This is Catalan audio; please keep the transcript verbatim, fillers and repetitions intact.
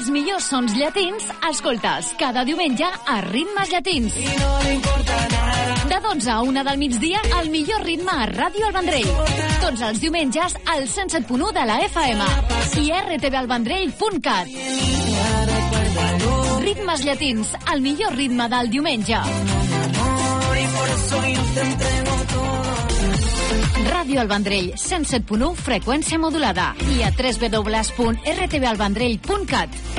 Els millors sons llatins, escoltes cada diumenge a Ritmes Llatins. De dotze a una del migdia, el millor ritme a Ràdio El Vendrell. Tots els diumenges al cent set punt u de la F M i r t v el vendrell punt cat. Ritmes Llatins, el millor ritme del diumenge. Ràdio El Vendrell, cent set punt u, freqüència modulada. I a w w w punt r t v el vendrell punt cat.